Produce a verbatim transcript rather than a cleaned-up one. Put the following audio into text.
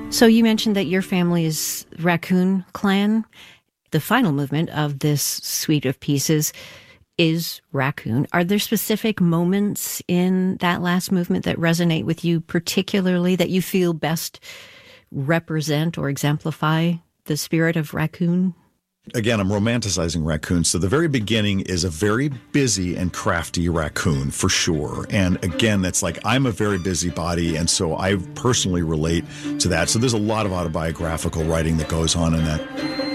So you mentioned that your family is Raccoon Clan. The final movement of this suite of pieces is Raccoon. Are there specific moments in that last movement that resonate with you particularly, that you feel best represent or exemplify the spirit of Raccoon? Again, I'm romanticizing Raccoon. So the very beginning is a very busy and crafty raccoon, for sure. And again, that's like, I'm a very busybody, and so I personally relate to that. So there's a lot of autobiographical writing that goes on in that.